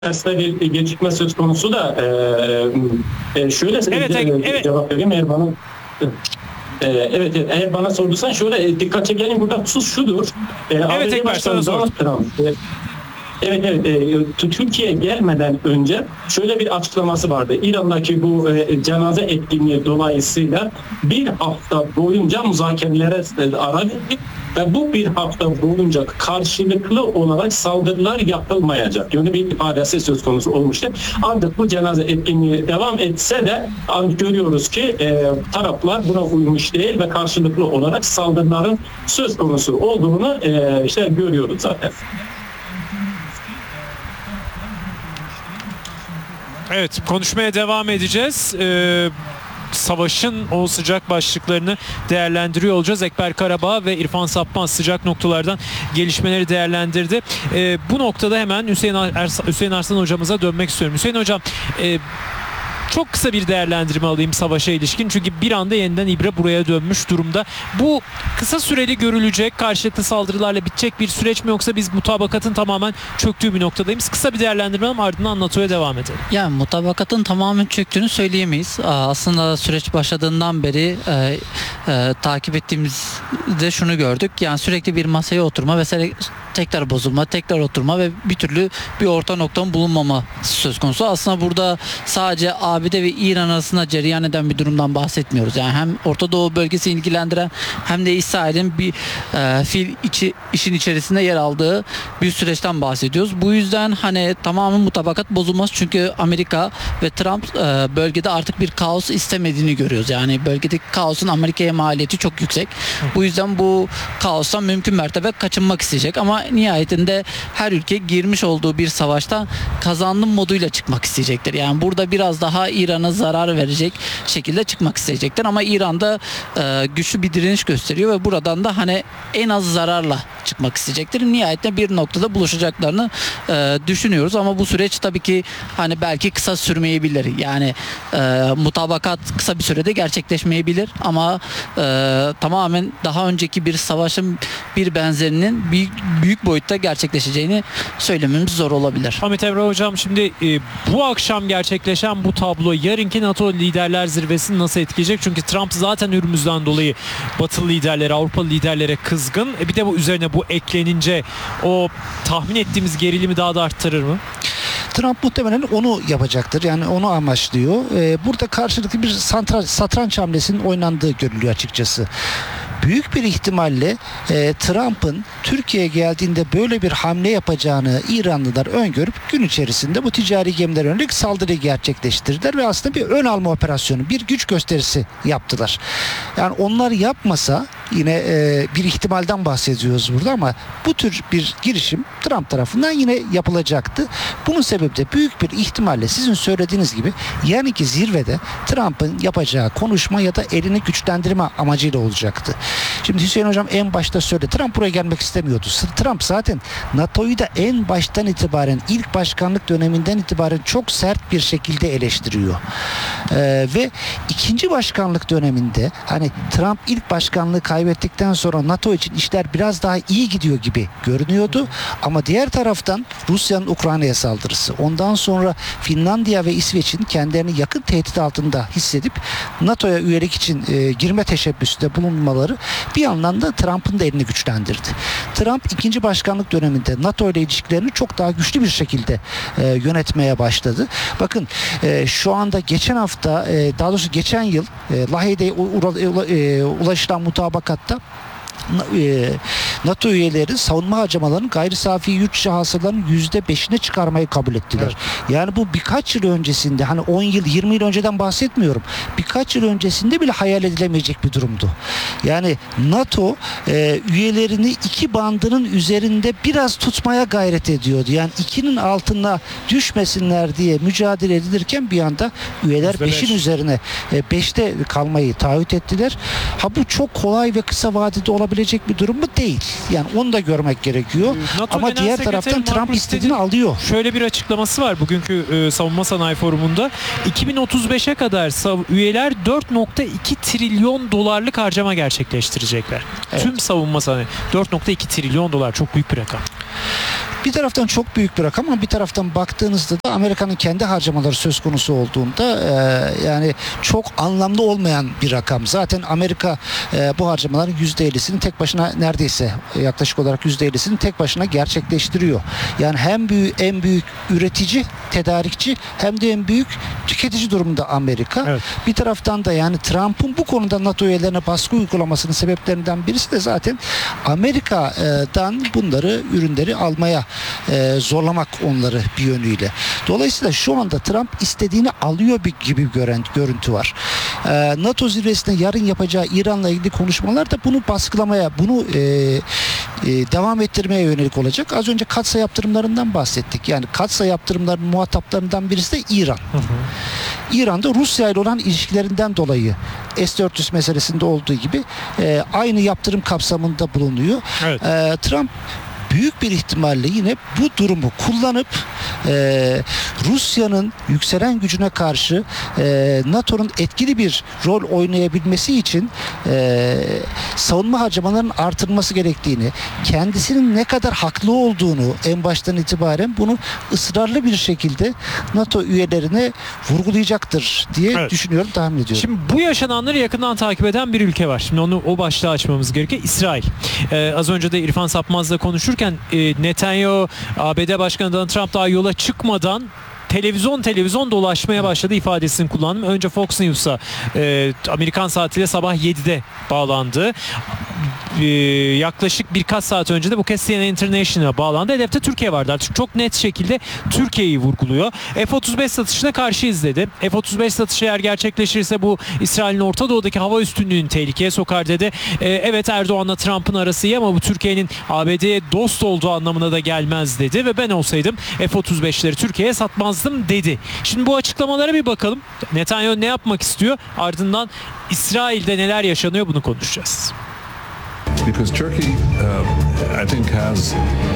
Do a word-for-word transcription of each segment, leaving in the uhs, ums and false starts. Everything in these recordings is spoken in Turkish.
Aslında bir gecikme söz konusu da e, e, şöyle evet, e, evet. cevap vereyim eğer bana e, evet eğer bana sorduysan şöyle e, dikkat çekelim, burada husus şudur. E, evet Ekber, sana sordum. Evet, evet. E, Türkiye'ye gelmeden önce şöyle bir açıklaması vardı. İran'daki bu e, cenaze etkinliği dolayısıyla bir hafta boyunca müzakerelere e, ara verdik ve bu bir hafta boyunca karşılıklı olarak saldırılar yapılmayacak yönü bir ifadesi söz konusu olmuştu. Ancak bu cenaze etkinliği devam etse de görüyoruz ki e, taraflar buna uymuş değil ve karşılıklı olarak saldırıların söz konusu olduğunu e, işte görüyoruz zaten. Evet, konuşmaya devam edeceğiz. Ee, savaşın o sıcak başlıklarını değerlendiriyor olacağız. Ekber Karabağ ve İrfan Sapmaz sıcak noktalardan gelişmeleri değerlendirdi. Ee, bu noktada hemen Hüseyin, Ars Hüseyin Arslan hocamıza dönmek istiyorum. Hüseyin hocam, e, çok kısa bir değerlendirme alayım savaşa ilişkin. Çünkü bir anda yeniden ibre buraya dönmüş durumda. Bu kısa süreli görülecek, karşılıklı saldırılarla bitecek bir süreç mi, yoksa biz mutabakatın tamamen çöktüğü bir noktadayız? Kısa bir değerlendirme alalım, ardından NATO'ya devam edelim. Yani mutabakatın tamamen çöktüğünü söyleyemeyiz. Aslında süreç başladığından beri e, e, takip ettiğimizde şunu gördük. Yani sürekli bir masaya oturma vesaire, tekrar bozulma, tekrar oturma ve bir türlü bir orta noktanın bulunmama söz konusu. Aslında burada sadece A B D ve İran arasında cereyan eden bir durumdan bahsetmiyoruz. Yani hem Orta Doğu bölgesi ilgilendiren hem de İsrail'in bir e, fil içi işin içerisinde yer aldığı bir süreçten bahsediyoruz. Bu yüzden hani tamamen mutabakat bozulmaz, çünkü Amerika ve Trump e, bölgede artık bir kaos istemediğini görüyoruz. Yani bölgedeki kaosun Amerika'ya maliyeti çok yüksek. Bu yüzden bu kaostan mümkün mertebe kaçınmak isteyecek, ama nihayetinde her ülke girmiş olduğu bir savaştan kazandım moduyla çıkmak isteyecektir. Yani burada biraz daha İran'a zarar verecek şekilde çıkmak isteyecektir, ama İran'da e, güçlü bir direniş gösteriyor ve buradan da hani en az zararla çıkmak isteyecektir. Nihayetinde bir noktada buluşacaklarını e, düşünüyoruz, ama bu süreç tabii ki hani belki kısa sürmeyebilir. Yani e, mutabakat kısa bir sürede gerçekleşmeyebilir, ama e, tamamen daha önceki bir savaşın bir benzerinin büyük, büyük boyutta gerçekleşeceğini söylememiz zor olabilir. Hamit Emre hocam, şimdi e, bu akşam gerçekleşen bu tablo yarınki NATO liderler zirvesini nasıl etkileyecek? Çünkü Trump zaten Hürmüz'den dolayı Batı liderlere, Avrupa liderlere kızgın. E bir de bu üzerine bu eklenince o tahmin ettiğimiz gerilimi daha da arttırır mı? Trump muhtemelen onu yapacaktır. Yani onu amaçlıyor. Ee, burada karşılıklı bir satranç, satranç hamlesinin oynandığı görülüyor açıkçası. Büyük bir ihtimalle e, Trump'ın Türkiye'ye geldiğinde böyle bir hamle yapacağını İranlılar öngörüp gün içerisinde bu ticari gemilere yönelik saldırı gerçekleştirdiler ve aslında bir ön alma operasyonu, bir güç gösterisi yaptılar. Yani onlar yapmasa yine e, bir ihtimalden bahsediyoruz burada, ama bu tür bir girişim Trump tarafından yine yapılacaktı. Bunun sebebi de büyük bir ihtimalle sizin söylediğiniz gibi yarınki zirvede Trump'ın yapacağı konuşma ya da elini güçlendirme amacıyla olacaktı. Şimdi Hüseyin hocam en başta söyledi. Trump buraya gelmek istemiyordu. Trump zaten NATO'yu da en baştan itibaren, ilk başkanlık döneminden itibaren çok sert bir şekilde eleştiriyor. Ee, ve ikinci başkanlık döneminde hani Trump ilk başkanlığı kaybettikten sonra NATO için işler biraz daha iyi gidiyor gibi görünüyordu. Ama diğer taraftan Rusya'nın Ukrayna'ya saldırısı, ondan sonra Finlandiya ve İsveç'in kendilerini yakın tehdit altında hissedip NATO'ya üyelik için e, girme teşebbüsünde bulunmaları bir yandan da Trump'ın da elini güçlendirdi. Trump ikinci başkanlık döneminde NATO ile ilişkilerini çok daha güçlü bir şekilde e, yönetmeye başladı. Bakın e, şu anda geçen hafta e, daha doğrusu geçen yıl e, Lahey'de e, ulaşılan mutabakatta NATO üyeleri savunma harcamalarının gayri safi yurt dışı hasılanın yüzde beşine çıkarmayı kabul ettiler. Evet. Yani bu birkaç yıl öncesinde, hani on yıl yirmi yıl önceden bahsetmiyorum. Birkaç yıl öncesinde bile hayal edilemeyecek bir durumdu. Yani NATO e, üyelerini iki bandının üzerinde biraz tutmaya gayret ediyordu. Yani ikinin altına düşmesinler diye mücadele edilirken bir anda üyeler beşin üzerine e, beşte kalmayı taahhüt ettiler. Ha bu çok kolay ve kısa vadede olabilecek bir durum mu? Değil. Yani onu da görmek gerekiyor. NATO Ama Genel diğer taraftan Trump istediğini alıyor. Şöyle bir açıklaması var bugünkü e, Savunma Sanayi Forumu'nda. iki bin otuz beşe kadar üyeler dört nokta iki trilyon dolarlık harcama gerçekleştirecekler. Evet. Tüm savunma sanayi dört nokta iki trilyon dolar, çok büyük bir rakam. Bir taraftan çok büyük bir rakam ama bir taraftan baktığınızda da Amerika'nın kendi harcamaları söz konusu olduğunda e, yani çok anlamlı olmayan bir rakam. Zaten Amerika e, bu harcamaların yüzde ellisini tek başına, neredeyse yaklaşık olarak yüzde ellisini tek başına gerçekleştiriyor. Yani hem büyük, en büyük üretici, tedarikçi hem de en büyük tüketici durumunda Amerika. Evet. Bir taraftan da yani Trump'ın bu konuda NATO üyelerine baskı uygulamasının sebeplerinden birisi de zaten Amerika'dan bunları, ürünleri almaya e, zorlamak onları bir yönüyle. Dolayısıyla şu anda Trump istediğini alıyor bir gibi gören görüntü var. E, NATO zirvesinde yarın yapacağı İran'la ilgili konuşmalar da bunu baskılamaya, bunu e, e, devam ettirmeye yönelik olacak. Az önce Katsa yaptırımlarından bahsettik. Yani Katsa yaptırımlarının muhataplarından birisi de İran. Hı hı. İran'da Rusya ile olan ilişkilerinden dolayı S dört yüz meselesinde olduğu gibi e, aynı yaptırım kapsamında bulunuyor. Evet. E, Trump büyük bir ihtimalle yine bu durumu kullanıp e, Rusya'nın yükselen gücüne karşı e, NATO'nun etkili bir rol oynayabilmesi için e, savunma harcamalarının artırılması gerektiğini, kendisinin ne kadar haklı olduğunu en baştan itibaren bunu ısrarlı bir şekilde NATO üyelerine vurgulayacaktır diye Evet. düşünüyorum, tahmin ediyorum. Şimdi bu yaşananları yakından takip eden bir ülke var. Şimdi onu o başlığı açmamız gerekiyor. İsrail. Ee, az önce de İrfan Sapmaz'la konuşurken e, Netanyahu, A B D Başkanı Donald Trump daha yola çıkmadan televizyon televizyon dolaşmaya başladı ifadesini kullandım. Önce Fox News'a e, Amerikan saatiyle sabah yedide bağlandı. E, yaklaşık birkaç saat önce de bu kez C N N International'a bağlandı. Hedefte Türkiye vardı. Artık çok net şekilde Türkiye'yi vurguluyor. F otuz beş satışına karşıyız dedi. F otuz beş satışı eğer gerçekleşirse bu İsrail'in Orta Doğu'daki hava üstünlüğünü tehlikeye sokar dedi. E, evet Erdoğan'la Trump'ın arası iyi ama bu Türkiye'nin A B D'ye dost olduğu anlamına da gelmez dedi ve ben olsaydım F otuz beşleri Türkiye'ye satmazdım dedi. Şimdi bu açıklamalara bir bakalım. Netanyahu ne yapmak istiyor? Ardından İsrail'de neler yaşanıyor bunu konuşacağız. Because Turkey, uh, I think, has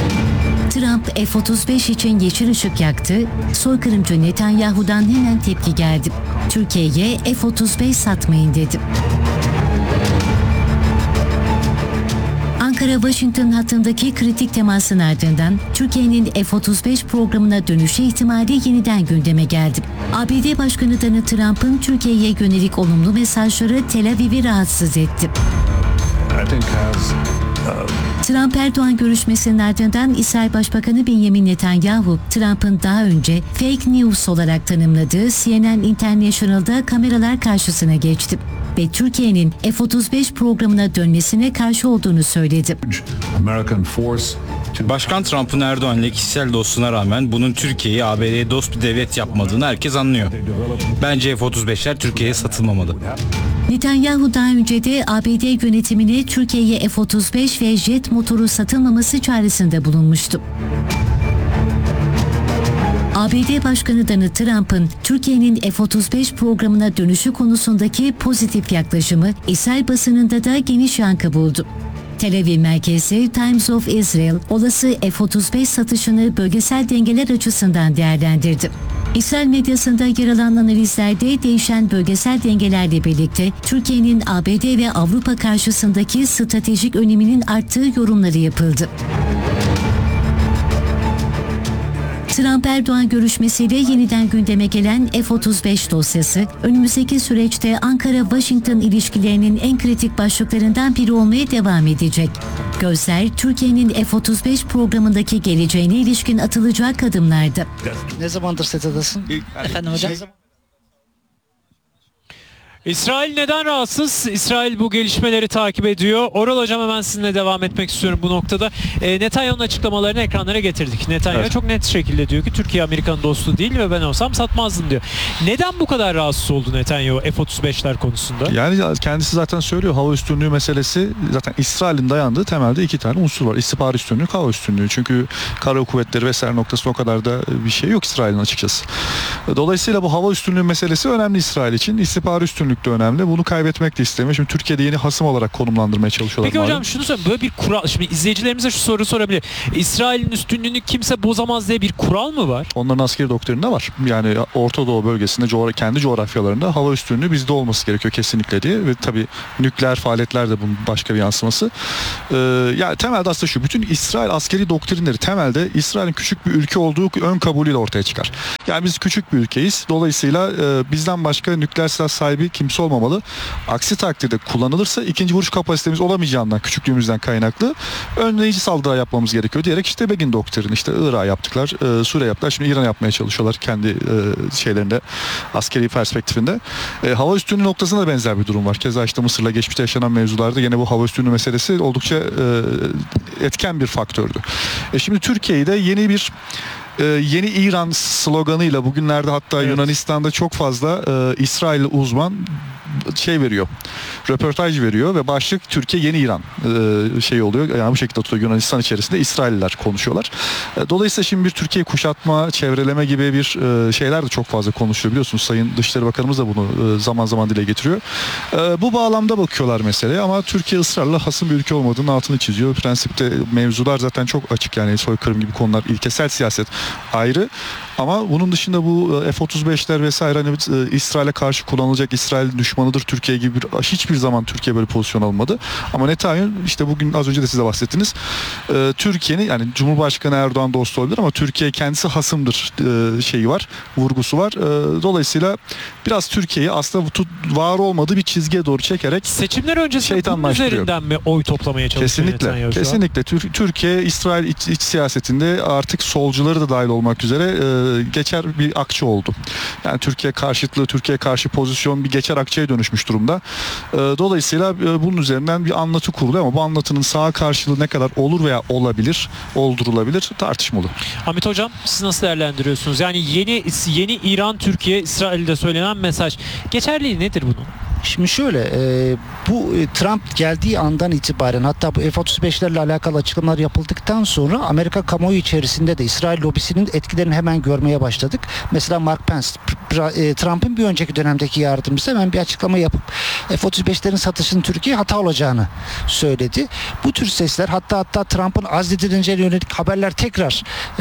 Trump F otuz beş için yeşil ışık yaktı, soykırımcı Netanyahu'dan hemen tepki geldi. Türkiye'ye F otuz beş satmayın dedi. Ankara-Washington hattındaki kritik temasın ardından Türkiye'nin F otuz beş programına dönüşü ihtimali yeniden gündeme geldi. A B D Başkanı Donald Trump'ın Türkiye'ye yönelik olumlu mesajları Tel Aviv'i rahatsız etti. I think has uh, Trump-Erdoğan görüşmesinin ardından İsrail Başbakanı Benjamin Netanyahu, Trump'ın daha önce fake news olarak tanımladığı C N N International'da kameralar karşısına geçti ve Türkiye'nin F otuz beş programına dönmesine karşı olduğunu söyledi. American force to Başkan Trump'ın Erdoğan'la kişisel dostluğuna rağmen bunun Türkiye'yi A B D'ye dost bir devlet yapmadığını herkes anlıyor. Bence F otuz beşler Türkiye'ye satılmamalı. Netanyahu daha önce de A B D yönetimine Türkiye'ye F otuz beş ve jet motoru satılmaması çağrısında bulunmuştu. A B D Başkanı Donald Trump'ın Türkiye'nin F otuz beş programına dönüşü konusundaki pozitif yaklaşımı İsrail basınında da geniş yankı buldu. Tel Aviv merkezli Times of Israel olası F otuz beş satışını bölgesel dengeler açısından değerlendirdi. İsrail medyasında yer alan analizlerde değişen bölgesel dengelerle birlikte Türkiye'nin A B D ve Avrupa karşısındaki stratejik öneminin arttığı yorumları yapıldı. Trump-Erdoğan görüşmesiyle yeniden gündeme gelen F otuz beş dosyası, önümüzdeki süreçte Ankara-Washington ilişkilerinin en kritik başlıklarından biri olmaya devam edecek. Gözler Türkiye'nin F otuz beş programındaki geleceğine ilişkin atılacak adımlarda. Ne zamandır SETA'dasın? Efendim hocam? İsrail neden rahatsız? İsrail bu gelişmeleri takip ediyor. Oral Hocam hemen sizinle devam etmek istiyorum bu noktada. E, Netanyahu'nun açıklamalarını ekranlara getirdik. Netanyahu Evet. çok net şekilde diyor ki Türkiye Amerikan dostu değil ve ben olsam satmazdım diyor. Neden bu kadar rahatsız oldu Netanyahu F otuz beşler konusunda? Yani kendisi zaten söylüyor, hava üstünlüğü meselesi zaten İsrail'in dayandığı temelde iki tane unsur var. İstihbarat üstünlüğü, hava üstünlüğü. Çünkü kara kuvvetleri vesaire noktasında o kadar da bir şey yok İsrail'in açıkçası. Dolayısıyla bu hava üstünlüğü meselesi önemli İsrail için. İstihbarat üstünlük kesinlikle önemli. Bunu kaybetmek de istemiyor. Şimdi Türkiye'de yeni hasım olarak konumlandırmaya çalışıyorlar. Peki malum. hocam şunu söyleyeyim. Böyle bir kural. Şimdi izleyicilerimize şu soru sorabilir. İsrail'in üstünlüğünü kimse bozamaz diye bir kural mı var? Onların askeri doktrininde var. Yani Orta Doğu bölgesinde coğra- kendi coğrafyalarında hava üstünlüğü bizde olması gerekiyor kesinlikle diye. Ve tabii nükleer faaliyetler de bunun başka bir yansıması. Ee, yani temelde aslında şu. Bütün İsrail askeri doktrinleri temelde İsrail'in küçük bir ülke olduğu ön kabulüyle ortaya çıkar. Yani biz küçük bir ülkeyiz. Dolayısıyla e, bizden başka nükleer silah sahibi kimse olmamalı. Aksi takdirde kullanılırsa ikinci vuruş kapasitemiz olamayacağından, küçüklüğümüzden kaynaklı önleyici saldırı yapmamız gerekiyor diyerek işte Begin doktrini, işte Irak'a yaptılar, e, Suriye yaptılar. Şimdi İran yapmaya çalışıyorlar kendi e, şeylerinde, askeri perspektifinde. E, hava üstünlüğü noktasında da benzer bir durum var. Keza işte Mısır'la geçmişte yaşanan mevzularda yine bu hava üstünlüğü meselesi oldukça e, etken bir faktördü. E, şimdi Türkiye'de yeni bir Ee, yeni İran sloganıyla bugünlerde hatta Evet. Yunanistan'da çok fazla e, İsrail uzman şey veriyor. Röportaj veriyor ve başlık Türkiye yeni İran e, şey oluyor. Yani bu şekilde tutuyor Yunanistan içerisinde İsrailliler konuşuyorlar. E, dolayısıyla şimdi bir Türkiye kuşatma, çevreleme gibi bir e, şeyler de çok fazla konuşuyor biliyorsunuz. Sayın Dışişleri Bakanımız da bunu e, zaman zaman dile getiriyor. E, bu bağlamda bakıyorlar meseleye ama Türkiye ısrarla hasım bir ülke olmadığının altını çiziyor. Prensipte mevzular zaten çok açık, yani soykırım gibi konular, ilkesel siyaset ayrı. Ama bunun dışında bu F otuz beşler vesaire hani e, İsrail'e karşı kullanılacak, İsrail düşmanıdır Türkiye gibi bir, hiçbir zaman Türkiye böyle pozisyon almadı. Ama Netanyahu işte bugün az önce de size bahsettiniz. E, Türkiye'nin, yani Cumhurbaşkanı Erdoğan dostu olabilir ama Türkiye kendisi hasımdır e, şeyi var, vurgusu var. E, dolayısıyla biraz Türkiye'yi aslında tut, var olmadığı bir çizgiye doğru çekerek Seçimler öncesinde bunun şeytanlaştırıyor. üzerinden mi oy toplamaya çalışıyor Kesinlikle, Netanyahu şu an? kesinlikle. Tür- Türkiye, İsrail iç, iç siyasetinde artık solcuları da dahil olmak üzere e, geçer bir akçe oldu. Yani Türkiye karşıtlığı, Türkiye karşı pozisyon bir geçer akçeye dönüşmüş durumda. E, dolayısıyla e, bunun üzerinden bir anlatı kuruluyor ama bu anlatının sağa karşılığı ne kadar olur veya olabilir, oldurulabilir tartışmalı. Hamit Hocam siz nasıl değerlendiriyorsunuz? Yani yeni yeni İran, Türkiye, İsrail'de söylenen mesaj geçerliği nedir bunun? Şimdi şöyle, e, bu e, Trump geldiği andan itibaren, hatta bu F otuz beşlerle alakalı açıklamalar yapıldıktan sonra Amerika kamuoyu içerisinde de İsrail lobisinin etkilerini hemen görmeye başladık. Mesela Mark Pence, e, Trump'ın bir önceki dönemdeki yardımcısı, hemen bir açıklama yapıp F otuz beşlerin satışının Türkiye'ye hata olacağını söyledi. Bu tür sesler, hatta hatta Trump'ın azledileceğine yönelik haberler tekrar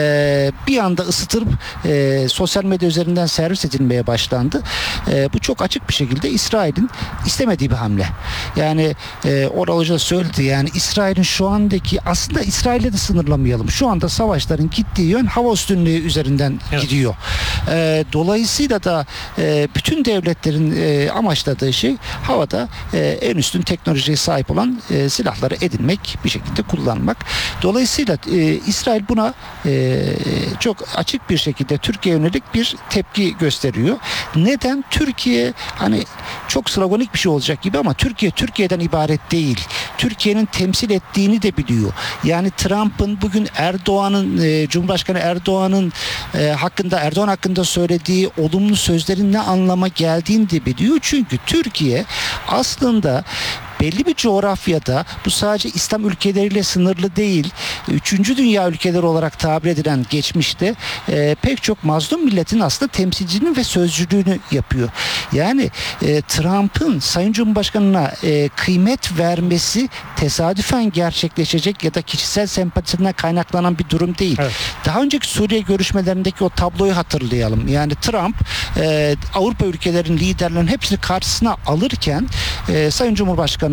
e, bir anda ısıtılıp e, sosyal medya üzerinden servis edilmeye başlandı. E, bu çok açık bir şekilde İsrail'in istemediği bir hamle. Yani e, Oral Hoca söyledi, yani İsrail'in şu andaki, aslında İsrail'le de sınırlamayalım. Şu anda savaşların gittiği yön hava üstünlüğü üzerinden Evet. gidiyor. E, dolayısıyla da e, bütün devletlerin e, amaçladığı şey havada e, en üstün teknolojiye sahip olan e, silahları edinmek, bir şekilde kullanmak. Dolayısıyla e, İsrail buna e, çok açık bir şekilde Türkiye'ye yönelik bir tepki gösteriyor. Neden? Türkiye hani çok sloganik bir şey olacak gibi ama Türkiye Türkiye'den ibaret değil. Türkiye'nin temsil ettiğini de biliyor. Yani Trump'ın bugün Erdoğan'ın e, Cumhurbaşkanı Erdoğan'ın e, hakkında Erdoğan hakkında söylediği olumlu sözlerin ne anlama geldiğini de biliyor. Çünkü Türkiye aslında belli bir coğrafyada, bu sadece İslam ülkeleriyle sınırlı değil, üçüncü dünya ülkeleri olarak tabir edilen geçmişte e, pek çok mazlum milletin aslında temsilcinin ve sözcülüğünü yapıyor. Yani e, Trump'ın Sayın Cumhurbaşkanı'na e, kıymet vermesi tesadüfen gerçekleşecek ya da kişisel sempatisinden kaynaklanan bir durum değil. Evet. Daha önceki Suriye görüşmelerindeki o tabloyu hatırlayalım. Yani Trump e, Avrupa ülkelerinin liderlerinin hepsini karşısına alırken e, Sayın Cumhurbaşkanı'yla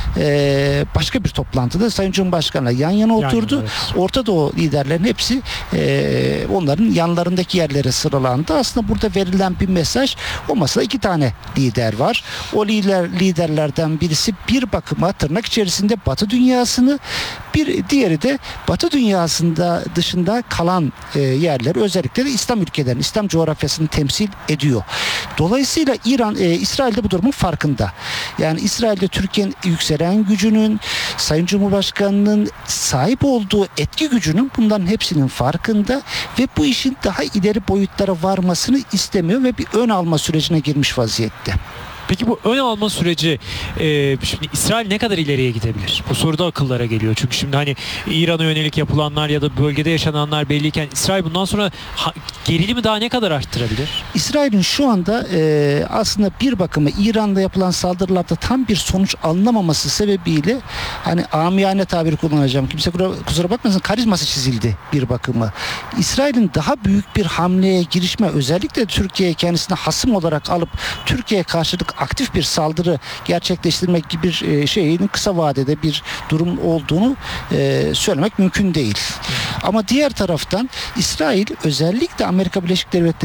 e, başka bir toplantıda Sayın Cumhurbaşkanı'yla yan yana oturdu. Yan yana, evet. Orta Doğu liderlerin hepsi e, onların yanlarındaki yerlere sıralandı. Aslında burada verilen bir mesaj, o masada iki tane lider var. O lider liderlerden birisi bir bakıma tırnak içerisinde Batı dünyasını, bir diğeri de Batı dünyasında dışında kalan e, yerler, özellikle de İslam ülkelerini, İslam coğrafyasını temsil ediyor. Dolayısıyla İran, e, İsrail de bu durumun farkında. Yani İsrail'de Türkiye'nin yükselen gücünün, Sayın Cumhurbaşkanı'nın sahip olduğu etki gücünün, bunların hepsinin farkında ve bu işin daha ileri boyutlara varmasını istemiyor ve bir ön alma sürecine girmiş vaziyette. Peki bu ön alma süreci e, şimdi İsrail ne kadar ileriye gidebilir? Bu soruda akıllara geliyor. Çünkü şimdi hani İran'a yönelik yapılanlar ya da bölgede yaşananlar belliyken İsrail bundan sonra ha, gerilimi daha ne kadar arttırabilir? İsrail'in şu anda e, aslında bir bakıma İran'da yapılan saldırılarda tam bir sonuç alınamaması sebebiyle hani amiyane tabir kullanacağım. Kimse kusura bakmasın, karizması çizildi bir bakıma. İsrail'in daha büyük bir hamleye girişme, özellikle Türkiye'ye kendisine hasım olarak alıp Türkiye'ye karşılık aktif bir saldırı gerçekleştirmek gibi bir e, şeyin kısa vadede bir durum olduğunu e, söylemek mümkün değil. Ama diğer taraftan İsrail özellikle Amerika Birleşik Devletleri